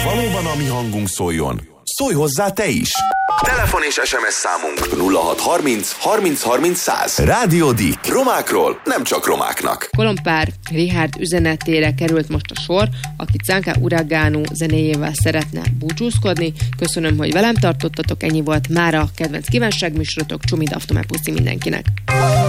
valóban a mi hangunk szóljon, szólj hozzá te is! Telefon és SMS számunk 0630 30 30 100. Rádió Dick. Romákról, nem csak romáknak. Kolompár Richárd üzenetére került most a sor, aki Zanka Uragano zenéjével szeretne búcsúzkodni. Köszönöm, hogy velem tartottatok, ennyi volt mára kedvenc kívánságműsorotok, Csumi Daftomá, puszi mindenkinek.